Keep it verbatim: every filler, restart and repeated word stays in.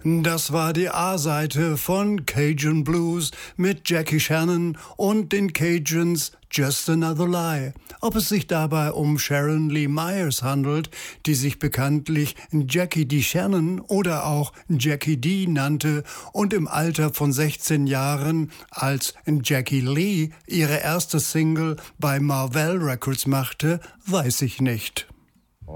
Das war die A-Seite von Cajun Blues mit Jackie Shannon und den Cajuns Just Another Lie. Ob es sich dabei um Sharon Lee Myers handelt, die sich bekanntlich Jackie D. Shannon oder auch Jackie D. nannte und im Alter von sechzehn Jahren als Jackie Lee ihre erste Single bei Marvell Records machte, weiß ich nicht.